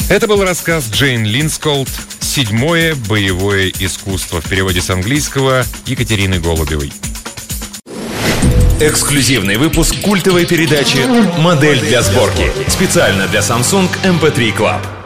Это был рассказ Джейн Линсколд «Седьмое боевое искусство» в переводе с английского Екатерины Голубевой. Эксклюзивный выпуск культовой передачи «Модель для сборки». Специально для Samsung MP3 Club.